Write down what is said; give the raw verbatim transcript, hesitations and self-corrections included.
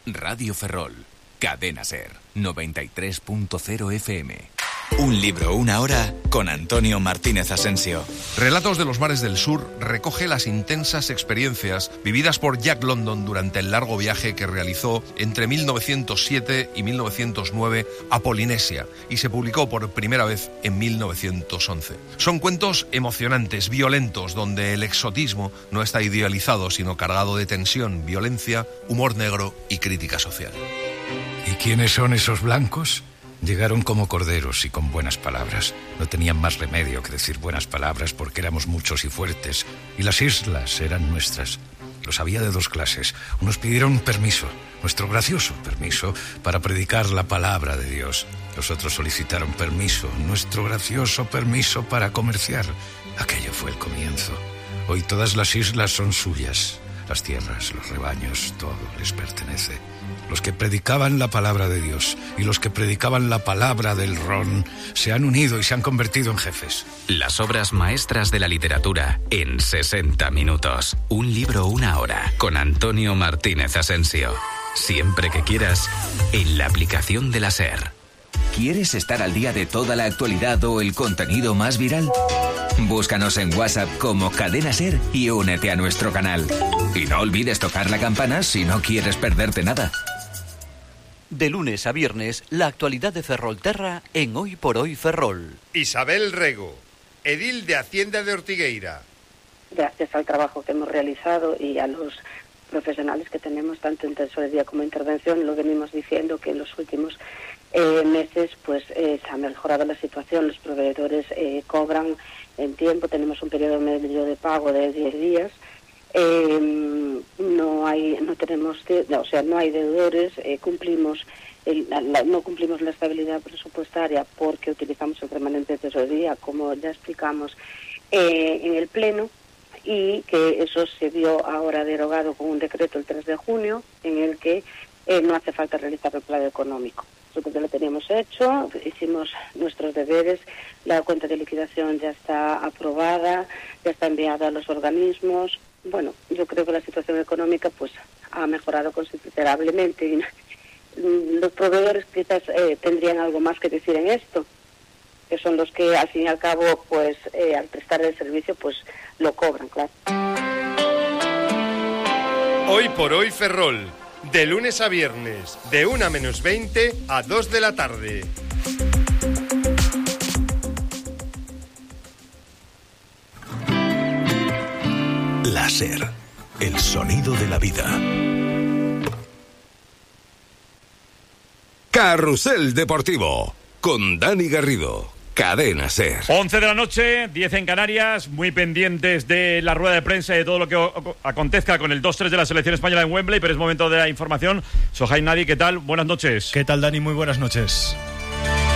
Radio Ferrol, Cadena Ser, noventa y tres punto cero F M. Un libro, una hora, con Antonio Martínez Asensio. Relatos de los mares del sur recoge las intensas experiencias vividas por Jack London durante el largo viaje que realizó entre mil novecientos siete y mil novecientos nueve a Polinesia y se publicó por primera vez en mil novecientos once. Son cuentos emocionantes, violentos, donde el exotismo no está idealizado, sino cargado de tensión, violencia, humor negro y crítica social. ¿Y quiénes son esos blancos? Llegaron como corderos y con buenas palabras. No tenían más remedio que decir buenas palabras porque éramos muchos y fuertes. Y las islas eran nuestras. Los había de dos clases. Unos pidieron permiso, nuestro gracioso permiso, para predicar la palabra de Dios. Los otros solicitaron permiso, nuestro gracioso permiso para comerciar. Aquello fue el comienzo. Hoy todas las islas son suyas. Las tierras, los rebaños, todo les pertenece. Los que predicaban la palabra de Dios y los que predicaban la palabra del ron se han unido y se han convertido en jefes. Las obras maestras de la literatura en sesenta minutos. Un libro, una hora, con Antonio Martínez Asensio. Siempre que quieras, en la aplicación de la SER. ¿Quieres estar al día de toda la actualidad o el contenido más viral? Búscanos en WhatsApp como Cadena SER y únete a nuestro canal. Y no olvides tocar la campana si no quieres perderte nada. De lunes a viernes, la actualidad de Ferrolterra en Hoy por Hoy Ferrol. Isabel Rego, edil de Hacienda de Ortigueira. Gracias al trabajo que hemos realizado y a los profesionales que tenemos, tanto en tesorería como intervención, lo venimos diciendo que en los últimos eh, meses pues eh, se ha mejorado la situación. Los proveedores eh, cobran en tiempo, tenemos un periodo medio de pago de diez días. Eh, no hay, no tenemos, no, o sea, no hay deudores, eh, cumplimos, el, la, no cumplimos la estabilidad presupuestaria porque utilizamos el remanente de tesorería, como ya explicamos eh, en el pleno, y que eso se vio ahora derogado con un decreto el tres de junio, en el que eh, no hace falta realizar el plano económico. Nosotros ya lo teníamos hecho, hicimos nuestros deberes, la cuenta de liquidación ya está aprobada, ya está enviada a los organismos. Bueno, yo creo que la situación económica pues ha mejorado considerablemente y los proveedores quizás eh, tendrían algo más que decir en esto, que son los que al fin y al cabo pues eh, al prestar el servicio pues lo cobran, claro. Hoy por Hoy Ferrol, de lunes a viernes, de una menos veinte a dos de la tarde. La SER, el sonido de la vida. Carrusel Deportivo, con Dani Garrido. Cadena SER. once de la noche, diez en Canarias, muy pendientes de la rueda de prensa y de todo lo que o- o- acontezca con el dos tres de la selección española en Wembley, pero es momento de la información. Sohail Nadi, ¿qué tal? Buenas noches. ¿Qué tal, Dani? Muy buenas noches.